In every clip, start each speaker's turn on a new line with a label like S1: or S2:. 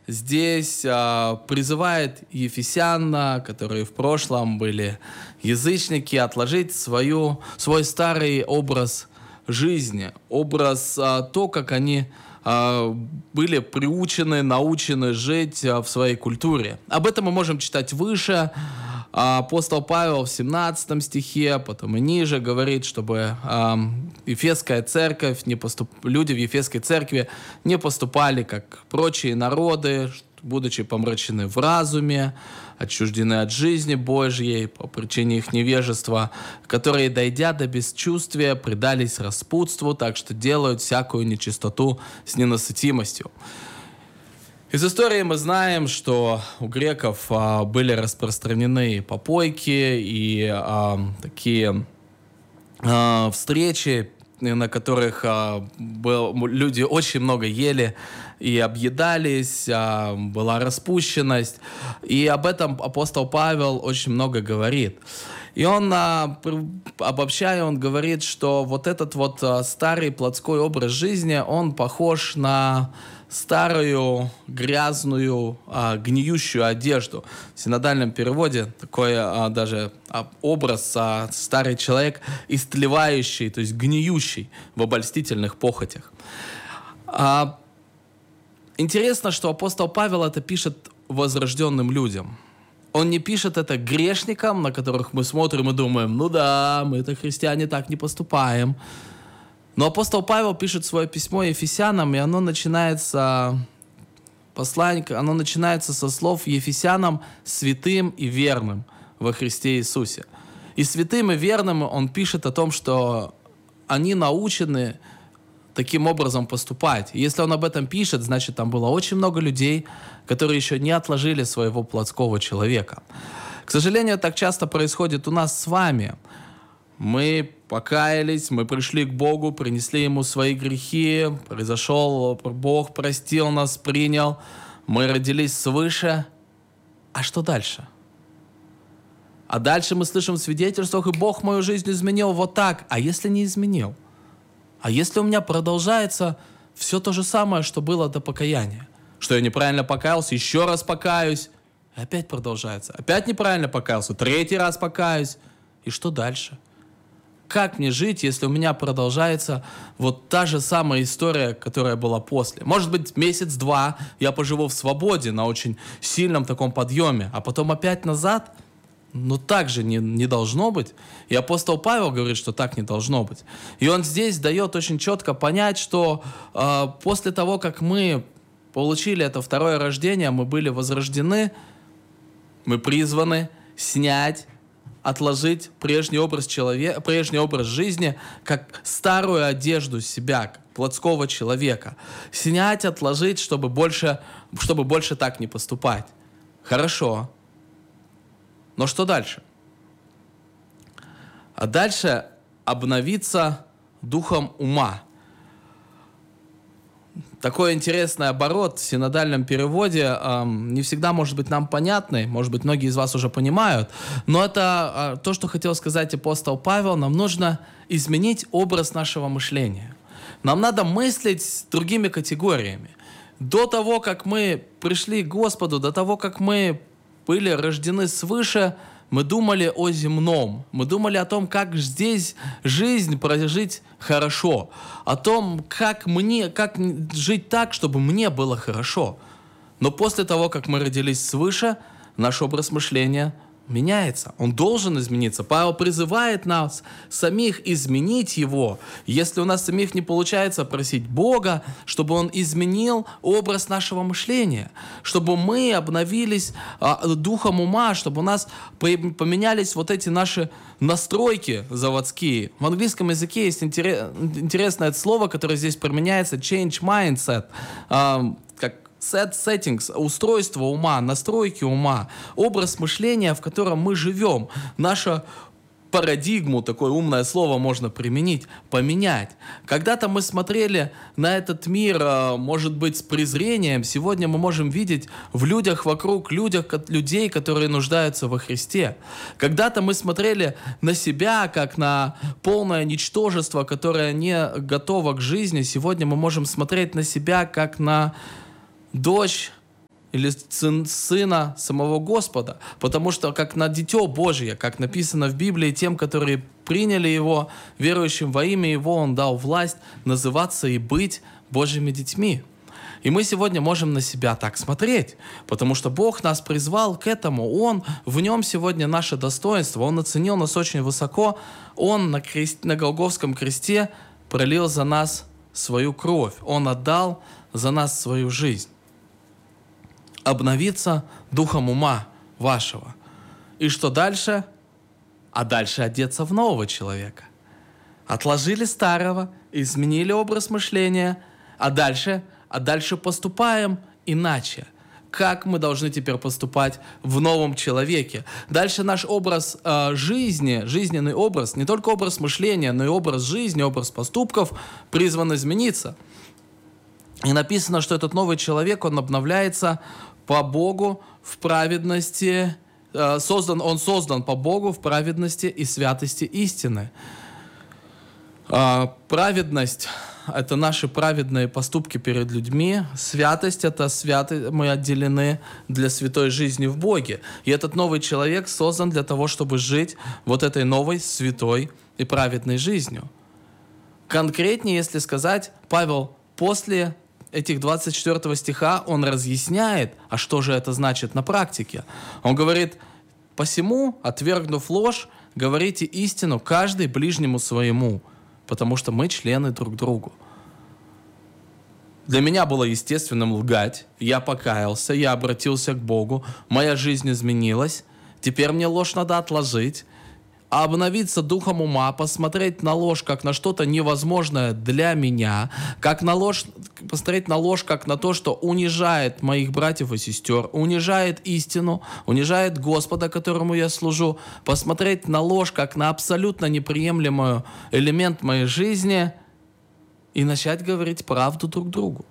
S1: здесь призывает ефесян, которые в прошлом были язычники, отложить свой старый образ жизни, образ то, как они были приучены, научены жить в своей культуре. Об этом мы можем читать выше. Апостол Павел в 17 стихе, потом и ниже, говорит, чтобы Ефесская церковь, люди в Ефесской церкви не поступали, как прочие народы, будучи помрачены в разуме, отчуждены от жизни Божьей по причине их невежества, которые, дойдя до бесчувствия, предались распутству, так что делают всякую нечистоту с ненасытимостью. Из истории мы знаем, что у греков были распространены попойки и такие встречи, на которых люди очень много ели и объедались, была распущенность. И об этом апостол Павел очень много говорит. И он, обобщая, он говорит, что вот этот вот старый плотской образ жизни, он похож на старую, грязную, гниющую одежду. В синодальном переводе такой даже образ старый человек, истлевающий, то есть гниющий в обольстительных похотях. Интересно, что апостол Павел это пишет возрожденным людям. Он не пишет это грешникам, на которых мы смотрим и думаем, ну да, мы-то христиане так не поступаем. Но апостол Павел пишет свое письмо Ефесянам, и оно начинается со слов Ефесянам святым и верным во Христе Иисусе. И святым и верным он пишет о том, что они научены таким образом поступать. И если он об этом пишет, значит, там было очень много людей, которые еще не отложили своего плотского человека. К сожалению, так часто происходит у нас с вами. Мы покаялись, мы пришли к Богу, принесли Ему свои грехи, произошел, Бог простил нас, принял, мы родились свыше. А что дальше? А дальше мы слышим в свидетельствах, и Бог мою жизнь изменил вот так. А если не изменил? А если у меня продолжается все то же самое, что было до покаяния? Что я неправильно покаялся, еще раз покаюсь, и опять продолжается. Опять неправильно покаялся, третий раз покаюсь. И что дальше? Как мне жить, если у меня продолжается вот та же самая история, которая была после? Может быть, месяц-два я поживу в свободе на очень сильном таком подъеме, а потом опять назад? Но так же не должно быть. И апостол Павел говорит, что так не должно быть. И он здесь дает очень четко понять, что после того, как мы получили это второе рождение, мы были возрождены, мы призваны снять, отложить прежний образ жизни, как старую одежду себя, как плотского человека. Снять, отложить, чтобы больше так не поступать. Хорошо. Но что дальше? А дальше обновиться духом ума. Такой интересный оборот в синодальном переводе не всегда может быть нам понятный, может быть, многие из вас уже понимают, но это то, что хотел сказать апостол Павел. Нам нужно изменить образ нашего мышления. Нам надо мыслить другими категориями. До того, как мы пришли к Господу, до того, как мы были рождены свыше, мы думали о земном, мы думали о том, как здесь жизнь прожить хорошо, о том, как жить так, чтобы мне было хорошо. Но после того, как мы родились свыше, наш образ мышления меняется. Он должен измениться. Павел призывает нас самих изменить его. Если у нас самих не получается, просить Бога, чтобы Он изменил образ нашего мышления, чтобы мы обновились духом ума, чтобы у нас поменялись вот эти наши настройки заводские. В английском языке есть интересное слово, которое здесь применяется, change mindset, set settings, устройство ума, настройки ума, образ мышления, в котором мы живем, нашу парадигму, такое умное слово можно применить, поменять. Когда-то мы смотрели на этот мир, может быть, с презрением. Сегодня мы можем видеть в людях вокруг, людей, которые нуждаются во Христе. Когда-то мы смотрели на себя, как на полное ничтожество, которое не готово к жизни. Сегодня мы можем смотреть на себя, как на дочь или Сына самого Господа. Потому что как на Дитё Божие, как написано в Библии, тем, которые приняли Его, верующим во имя Его, Он дал власть называться и быть Божьими детьми. И мы сегодня можем на себя так смотреть, потому что Бог нас призвал к этому. Он, в Нем сегодня наше достоинство. Он оценил нас очень высоко. Он на Голгофском кресте пролил за нас свою кровь. Он отдал за нас свою жизнь. Обновиться духом ума вашего. И что дальше? А дальше одеться в нового человека. Отложили старого, изменили образ мышления, а дальше поступаем иначе. Как мы должны теперь поступать в новом человеке? Дальше наш образ жизни, жизненный образ, не только образ мышления, но и образ жизни, образ поступков призван измениться. И написано, что этот новый человек, он обновляется по Богу в праведности, он создан по Богу в праведности и святости истины. Праведность — это наши праведные поступки перед людьми. Святость — это мы отделены для святой жизни в Боге. И этот новый человек создан для того, чтобы жить вот этой новой, святой и праведной жизнью. Конкретнее, если сказать, Павел после этих 24 стиха, он разъясняет, а что же это значит на практике. Он говорит: «Посему, отвергнув ложь, говорите истину каждый ближнему своему, потому что мы члены друг другу». Для меня было естественным лгать. Я покаялся, я обратился к Богу, моя жизнь изменилась. Теперь мне ложь надо отложить, а обновиться духом ума, посмотреть на ложь как на что-то невозможное для меня, посмотреть на ложь как на то, что унижает моих братьев и сестер, унижает истину, унижает Господа, которому я служу, посмотреть на ложь как на абсолютно неприемлемый элемент моей жизни и начать говорить правду друг другу.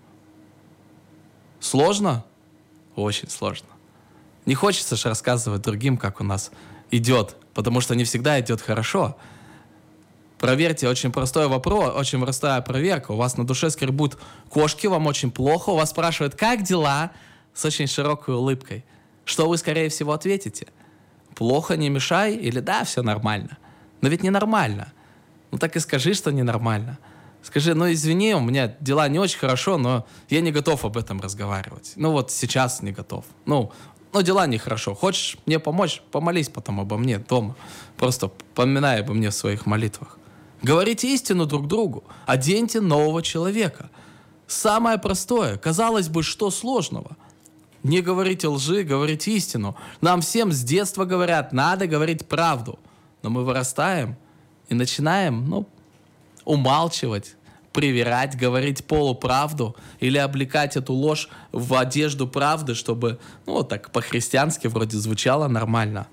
S1: Сложно? Очень сложно. Не хочется же рассказывать другим, как у нас идет, потому что не всегда идет хорошо. Проверьте, очень простой вопрос, очень простая проверка. У вас на душе скребут кошки, вам очень плохо, у вас спрашивают: как дела? С очень широкой улыбкой. Что вы, скорее всего, ответите? Плохо, не мешай, или да, все нормально? Но ведь ненормально. Ну так и скажи, что ненормально. Скажи: ну извини, у меня дела не очень хорошо, но я не готов об этом разговаривать. Ну вот сейчас не готов. Ну дела нехорошо. Хочешь мне помочь? Помолись потом обо мне дома. Просто поминай обо мне в своих молитвах. Говорите истину друг другу. Оденьте нового человека. Самое простое. Казалось бы, что сложного? Не говорите лжи, говорите истину. Нам всем с детства говорят: надо говорить правду. Но мы вырастаем и начинаем, умалчивать, привирать, говорить полуправду или облекать эту ложь в одежду правды, чтобы, так по-христиански вроде звучало нормально.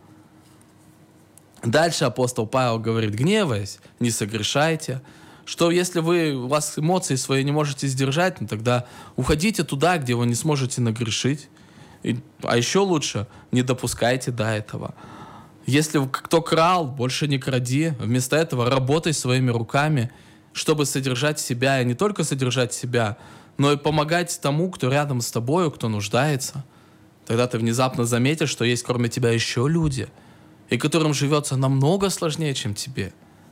S1: Дальше апостол Павел говорит: гневаясь, не согрешайте. Что если у вас эмоции свои не можете сдержать, тогда уходите туда, где вы не сможете нагрешить. А еще лучше, не допускайте до этого. Если кто крал, больше не кради. Вместо этого работай своими руками, чтобы содержать себя, и не только содержать себя, но и помогать тому, кто рядом с тобой, кто нуждается. Тогда ты внезапно заметишь, что есть кроме тебя еще люди, и которым живется намного сложнее, чем тебе.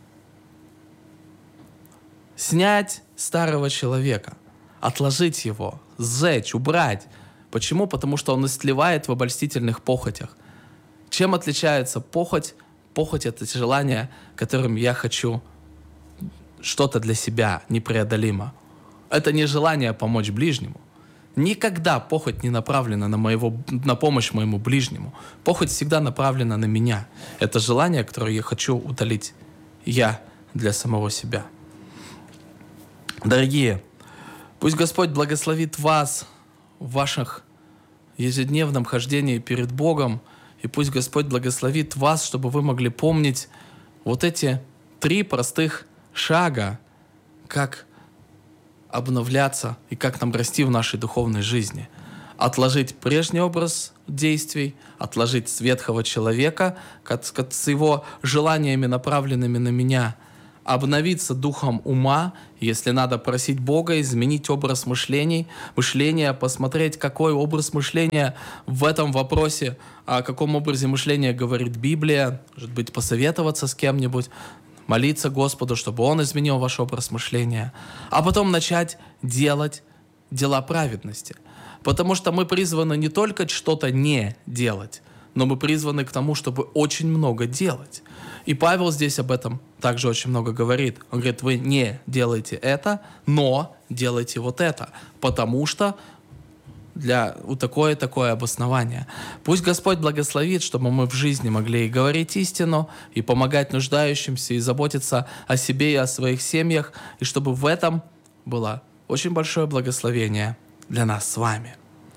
S1: Снять старого человека, отложить его, сжечь, убрать. Почему? Потому что он истлевает в обольстительных похотях. Чем отличается похоть? Похоть — это желание, которым я хочу что-то для себя непреодолимо. Это не желание помочь ближнему. Никогда похоть не направлена на помощь моему ближнему. Похоть всегда направлена на меня. Это желание, которое я хочу утолить я для самого себя. Дорогие, пусть Господь благословит вас в ваших ежедневном хождении перед Богом, и пусть Господь благословит вас, чтобы вы могли помнить вот эти 3 простых шага, как обновляться и как нам расти в нашей духовной жизни. Отложить прежний образ действий, отложить ветхого человека с его желаниями, направленными на меня, обновиться духом ума, если надо просить Бога изменить образ мышления, посмотреть, какой образ мышления в этом вопросе, о каком образе мышления говорит Библия, может быть, посоветоваться с кем-нибудь, молиться Господу, чтобы Он изменил ваш образ мышления, а потом начать делать дела праведности. Потому что мы призваны не только что-то не делать, но мы призваны к тому, чтобы очень много делать. И Павел здесь об этом также очень много говорит. Он говорит, вы не делаете это, но делайте вот это, потому что для вот такое обоснование. Пусть Господь благословит, чтобы мы в жизни могли и говорить истину, и помогать нуждающимся, и заботиться о себе и о своих семьях, и чтобы в этом было очень большое благословение для нас с вами.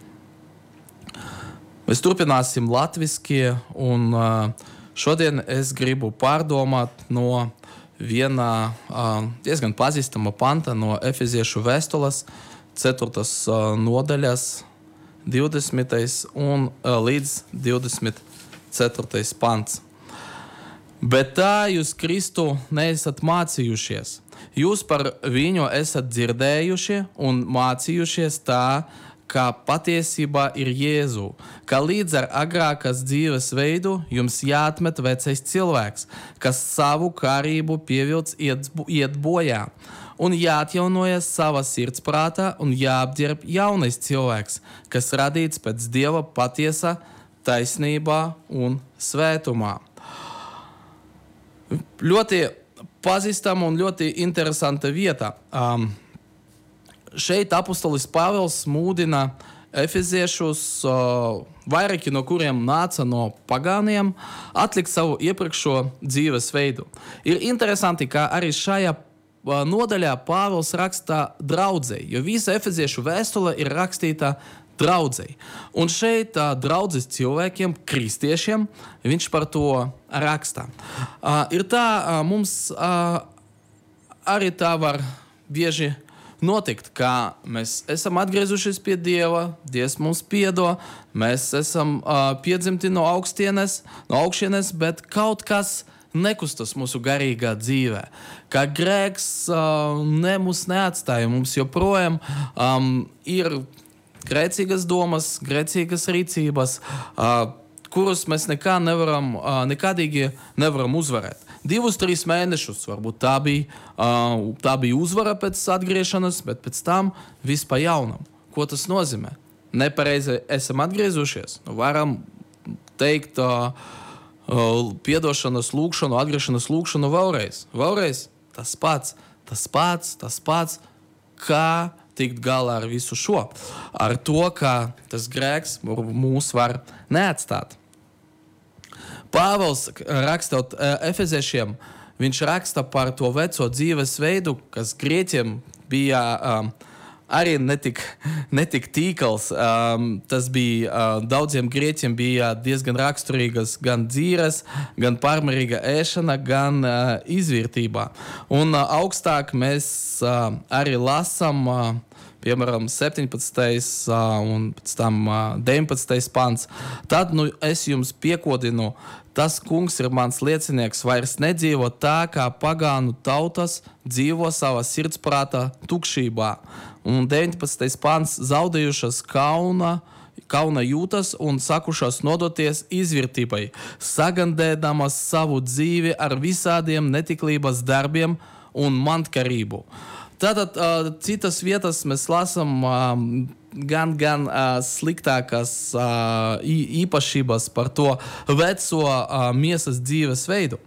S1: Mēs turpināsim latviski, un šodien es gribu pārdomāt no viena diezgan pazīstama panta no Efeziešu vēstules 4. nodaļas 20. un līdz 24. pants. Bet tā jūs Kristu neesat mācījušies. Jūs par viņu esat dzirdējuši un mācījušies tā, kā patiesībā ir Jēzu, ka līdz ar agrākas dzīves veidu jums jāatmet vecais cilvēks, kas savu kārību pievilc iet bojā, un jāatjaunojas savā sirdsprātā un jāapģērb jaunais cilvēks, kas radīts pēc Dieva patiesa taisnībā un svētumā. Ļoti pazīstama un ļoti interesanta vieta. Šeit apostolis Pāvils mūdina efeziešus, vairāki no kuriem nāca no pagāniem, atlikt savu iepriekšo dzīvesveidu. Ir interesanti, ka arī šajā nodaļā Pāvils raksta draudzei, jo visa efeziešu vēstule ir rakstīta draudzei. Un šeit draudzes cilvēkiem, kristiešiem, viņš par to raksta. Ir tā, mums arī tā var bieži notikt, ka mēs esam atgriezušies pie Dieva, Dievs mums piedo, mēs esam piedzimti no augšienes, bet kaut kas nekustas mūsu garīgā dzīvē. Kā grēks mūs neatstāja, mums joprojām ir grēcīgas domas, grēcīgas rīcības, kurus mēs nekādīgi nevaram uzvarēt. 2-3 mēnešus, varbūt tā bija uzvara pēc atgriešanās, bet pēc tam viss pa jaunam. Ko tas nozīmē? Nepareizi esam atgriezušies. Varam teikt piedošanas lūgšanu, atgriešanas lūgšanu vēlreiz. Tas pats, kā tikt galā ar visu šo. Ar to, ka tas grēks mūs var neatstāt. Pāvils rakstot efeziešiem, viņš raksta par to veco dzīvesveidu, kas grieķiem bija arī netik tīkals. Tas bija daudziem grieķiem bija diezgan raksturīgas gan dzīves, gan pārmērīga ēšana, gan izvērtībā. Un augstāk mēs arī lasam, piemēram, 17. un pēc tam 19. pants. Tad es jums piekodinu, tas kungs ir mans liecinieks, vairs nedzīvo tā, kā pagānu tautas dzīvo savā sirdsprātā tukšībā. Un 19. pants zaudējušas kauna jūtas un sakušās nodoties izvirtībai, sagandēdamas savu dzīvi ar visādiem netiklības darbiem un mantkarību. Tātad citas vietas mēs lasām gan sliktākas īpašības par to veco miesas dzīvesveidu.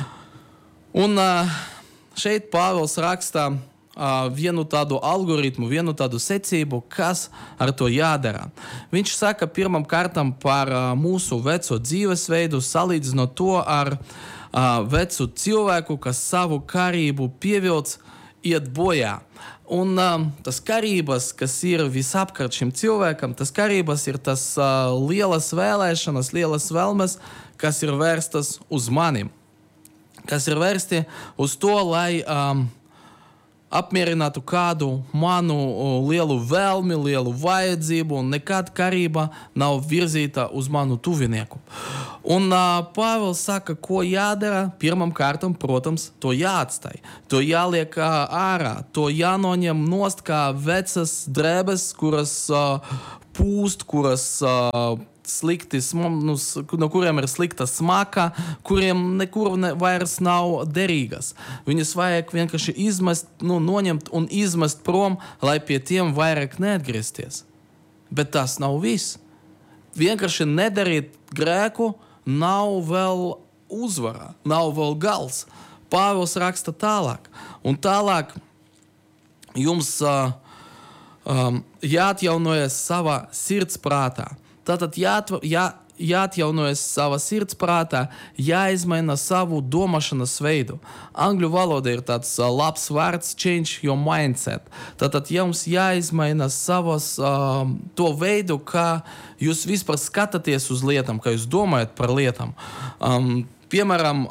S1: Un šeit Pāvils raksta vienu tādu algoritmu, vienu tādu secību, kas ar to jādara. Viņš saka pirmam kārtam par mūsu veco dzīvesveidu, salīdzinot to ar vecu cilvēku, kas savu karību pievilc iet bojā. Un tas karības, kas ir visapkārt šim cilvēkam, tas karības ir tas lielas vēlēšanas, lielas vēlmes, kas ir vērstas uz manim. Kas ir vērsti uz to, lai apmierinātu kādu manu lielu vēlmi, lielu vajadzību, un nekad karība nav virzīta uz manu tuvinieku. Un Pāvils saka, ko jādara. Pirmam kārtam, protams, to jāatstāj, to jāliek ārā, to jānoņem nost kā vecas drēbes, kuras pūst, kuras slikti, no kuriem ir slikta smaka, kuriem nekur vairs nav derīgas. Viņas vajag vienkārši izmest, noņemt un izmest prom, lai pie tiem vairāk neatgriezties. Bet tas nav viss. Vienkārši nedarīt grēku nav vēl uzvara, nav vēl gals. Pāvils raksta tālāk. Un tālāk jums jāatjaunojas savā sirds prātā. Tātad jāatjaunojas savā sirds prātā, jāizmaina savu domāšanas veidu. Angļu valodā ir tāds labs vārds change your mindset. Tātad jums jāizmaina savas to veidu, kā jūs vispār skatāties uz lietām, kā jūs domājat par lietām. Piemēram,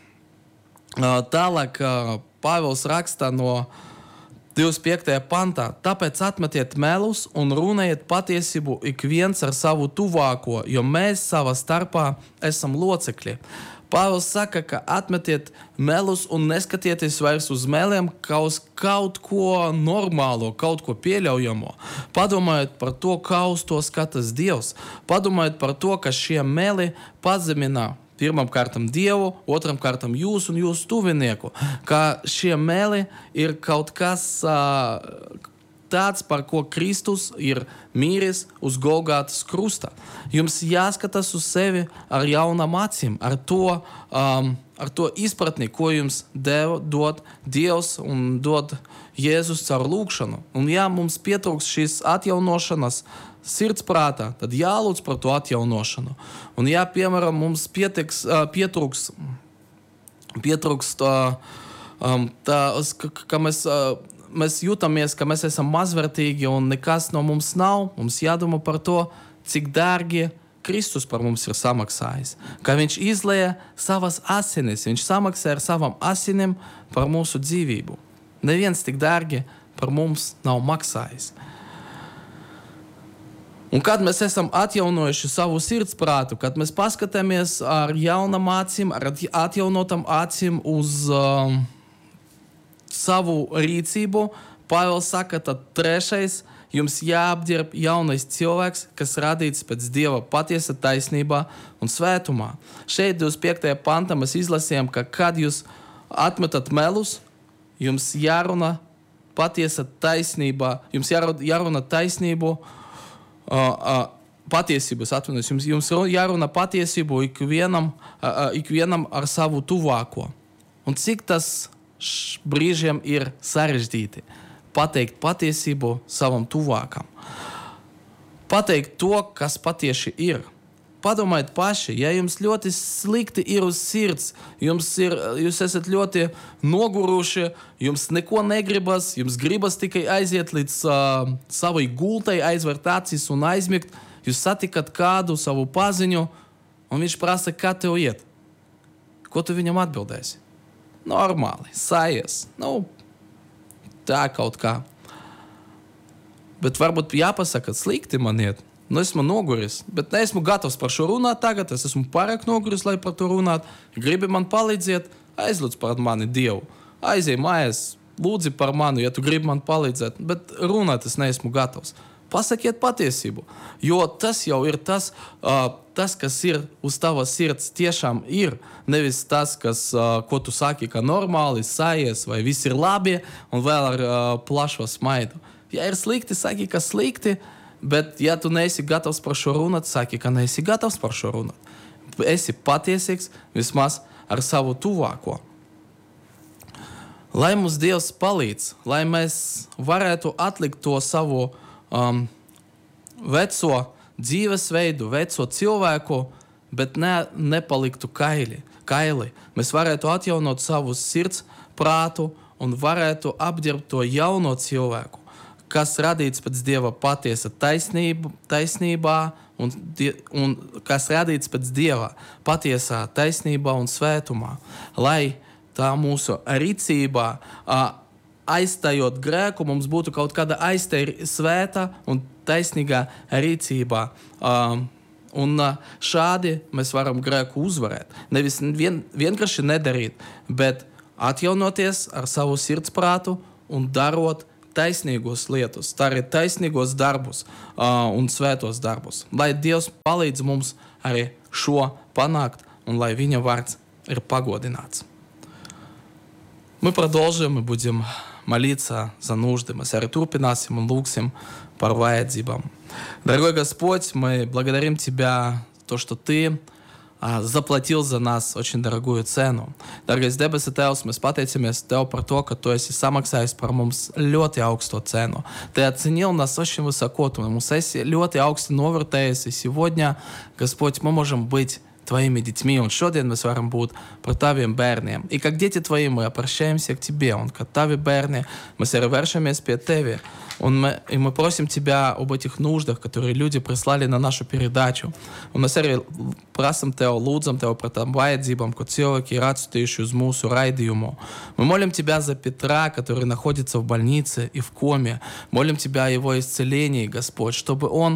S1: tālāk Pāvils raksta no 25. pantā. Tāpēc atmetiet melus un runājiet patiesību ik viens ar savu tuvāko, jo mēs savā starpā esam locekļi. Pāvils saka, ka atmetiet melus un neskatieties vairs uz meliem kā uz kaut ko normālo, kaut ko pieļaujamo. Padomājiet par to, kā uz to skatās Dievs. Padomājiet par to, ka šie meli pazemina pirmam kārtam Dievu, otram kārtam jūs un jūsu tuvinieku. Ka šie meli ir kaut kas tāds, par ko Kristus ir mīris uz Golgātas krusta. Jums jāskatās uz sevi ar jaunām acīm, ar to izpratni, ko jums dod Dievs un dod Jēzus caur lūgšanu. Un ja mums pietrūks šīs atjaunošanas sirds prātā, tad jālūdz par to atjaunošanu. Un ja, piemēram, mums pietrūks ka mēs jūtamies, ka mēs esam mazvērtīgi un nekas no mums nav, mums jādomā par to, cik dārgi Kristus par mums ir samaksājis. Ka viņš izlēja savas asinis, viņš samaksāja ar savām asinim par mūsu dzīvību. Neviens tik dārgi par mums nav maksājis. Un kad mēs esam atjaunojuši savu sirdsprātu, kad mēs paskatāmies ar jaunām acīm, ar atjaunotam acīm uz savu rīcību, Pāvils saka, tad trešais, jums jāapģērb jaunais cilvēks, kas radīts pēc Dieva patiesa taisnībā un svētumā. Šeit 25. pantā mēs izlasījām, ka kad jūs atmetat melus, jums jārunā patiesa taisnībā, jums jārunā taisnību, patiesības atvainojas. Jums jārunā patiesību ikvienam ar savu tuvāko. Un cik tas brīžiem ir sarežģīti pateikt patiesību savam tuvākam. Pateikt to, kas patieši ir. Padomājiet paši, ja jums ļoti slikti ir uz sirds, jūs esat ļoti noguruši, jums neko negribas, jums gribas tikai aiziet līdz savai gultai, aizvērt acis un aizmigt, jūs satikat kādu savu paziņu, un viņš prasa, kā tev iet. Ko tu viņam atbildēsi? Normāli, sajies, tā kaut kā. Bet varbūt jāpasaka, slikti man iet. Esmu noguris, bet neesmu gatavs par šo runāt tagad. Es esmu pārāk noguris, lai par to runāt. Gribi man palīdzēt, aizlūdz par mani Dievu. Aizej mājās, lūdzi par mani, ja tu gribi man palīdzēt. Bet runāt es neesmu gatavs. Pasakiet patiesību, jo tas jau ir tas, kas ir uz tavas sirds tiešām ir. Nevis tas, ko tu saki, ka normāli, sajies, vai viss ir labi, un vēl ar plašo smaidu. Ja ir slikti, saki, ka slikti, bet ja tu neesi gatavs par šo runāt, saki, ka neesi gatavs par šo runāt. Esi patiesīgs vismaz ar savu tuvāko. Lai mums Dievs palīdz, lai mēs varētu atlikt to savu veco dzīvesveidu, veco cilvēku, bet nepaliktu kaili. Mēs varētu atjaunot savu sirds prātu un varētu apģērbt to jauno cilvēku, kas radīts pēc Dieva patiesa taisnībā un kas radīts pēc Dieva patiesā taisnībā un svētumā, lai tā mūsu rīcībā aizstājot grēku, mums būtu kaut kāda aizteja svēta un taisnīga rīcība. Un šādi mēs varam grēku uzvarēt. Nevis vienkārši nedarīt, bet atjaunoties ar savu sirdsprātu un darot taisnīgos lietus, darīt taisnīgos darbus un svētos darbus. Lai Dievs palīdz mums arī šo panākt, un lai Viņa vārds ir pagodināts. Мы продолжим, мы будем молиться за нужды. Мы турpināsim un lūgsim par vajadzībām. Дорогой Господь, мы благодарим Тебя за то, что Ты заплатил за нас очень дорогую цenu. Dargais debesu Tevs, mēs pateicamies Tev par to, ka Tu esi samaksājis par mums ļoti augsto цену. Ты оценил нас очень высоко, Tu mums esi ļoti augsti novērtējis, и сегодня, Господь, мы можем быть Твоими детьми, un šodien mēs varam būt par Taviem bērniem. И как дети Твои мы обращаемся к Тебе, un kā Tavi bērni, mēs arī vēršamies pie Tevi. И мы просим Тебя об этих нуждах, которые люди прислали на нашу передачу. Un mēs arī prasam Tev, lūdzam Tev par tām vajadzībām, ko cilvēki ir atsūtījuši uz mūsu raidījumu. Мы молим Тебя за Петра, который находится в больнице и в коме. Молим Тебя о его исцелении, Господь, чтобы он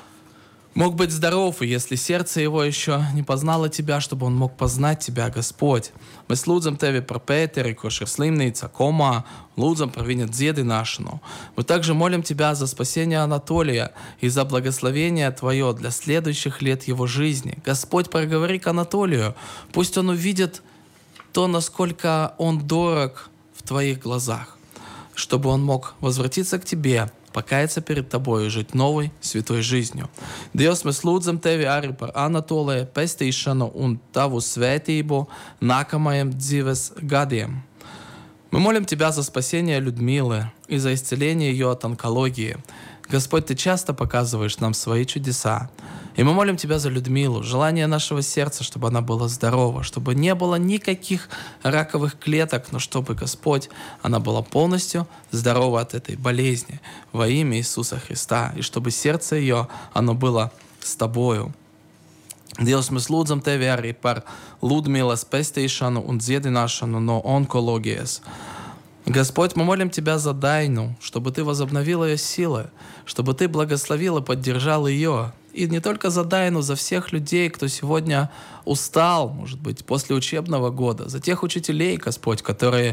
S1: мог быть здоров, и если сердце его еще не познало Тебя, чтобы он мог познать Тебя, Господь. Mēs lūdzam Tevi par Pēteri, kurš ir slimnīca, komā, lūdzam par viņa dziedināšanu. Мы также молим Тебя за спасение Анатолия и за благословение Твое для следующих лет его жизни. Господь, проговори к Анатолию, пусть он увидит то, насколько он дорог в Твоих глазах, чтобы он мог возвратиться к Тебе, покаяться перед Тобой и жить новой, святой жизнью. Dievs, mēs lūdzam Tevi arī par Anatolija pestīšanu un Tavu svētību nākamajiem dzīves gadiem. Мы молим Тебя за спасение Людмилы и за исцеление ее от онкологии. Господь, Ты часто показываешь нам свои чудеса. И мы молим Тебя за Людмилу, желание нашего сердца, чтобы она была здорова, чтобы не было никаких раковых клеток, но чтобы, Господь, она была полностью здорова от этой болезни во имя Иисуса Христа, и чтобы сердце ее, оно было с Тобою. Dievs, mēs lūdzam Tevi arī par Ludmilas pestīšanu un dziedināšanu no onkoloģijas. Господь, мы молим Тебя за Дайну, чтобы Ты возобновил ее силы, чтобы Ты благословил и поддержал ее. И не только за Дайну, за всех людей, кто сегодня устал, может быть, после учебного года, за тех учителей, Господь, которые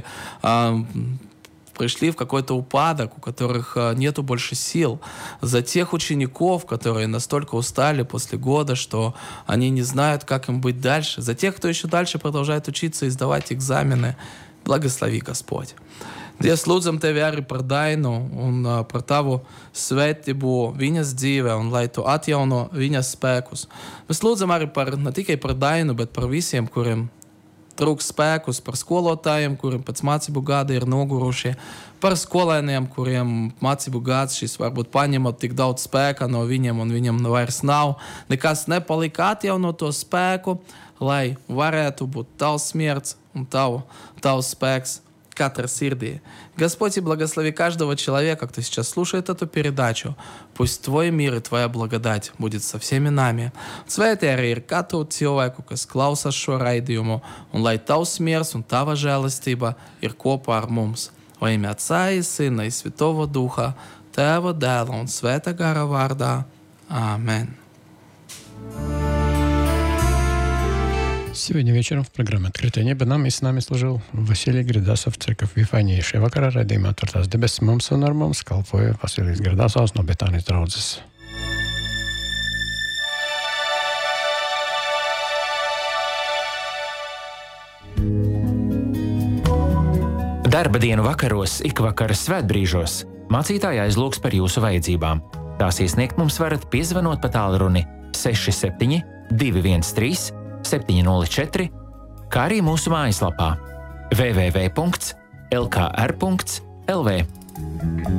S1: пришли в какой-то упадок, у которых нету больше сил, за тех учеников, которые настолько устали после года, что они не знают, как им быть дальше, за тех, кто еще дальше продолжает учиться и сдавать экзамены. Благослови, Господь. Dievs, lūdzam Tevi arī par Dainu un par Tavu svētību viņas dzīvē un lai Tu atjauno viņas spēkus. Mēs lūdzam arī ne tikai par Dainu, bet par visiem, kuriem trūks spēkus, par skolotājiem, kuriem pēc mācību gada ir noguruši, par skolēniem, kuriem mācību gads šis varbūt paņemot tik daudz spēka no viņiem un viņam vairs nav. Nekas nepalika atjaunot to spēku, lai varētu būt Tavs smierts un Tavs spēks катер сирди. Господь, и благослови каждого человека, кто сейчас слушает эту передачу. Пусть Твой мир и Твоя благодать будет со всеми нами. Svētī arī ir katru cilvēku, kas klausās šo raidījumu, un lai Tavs miers un Tava žēlastība ir kopā ar mums. Во имя Отца и Сына и Святого Духа, Tēva, Dēla un Svētā gara vārdā. Amen.
S2: Сегодня вечером в программе «Открытое небо» нам и с нами служил Василий Гридасов, церковь Вифания. Šajā vakarā raidījumā Atvērtās debesis mums un ar mums kalpoja Vasilijs Gridasovs no Betānijas draudzes.
S3: Darba dienu vakaros, ikvakaras svētbrīžos mācītāji aizlūgs par jūsu vajadzībām. Tās iesniegt mums varat piezvanot pa tālruni 67 213 704, kā arī mūsu mājaslapā www.lkr.lv.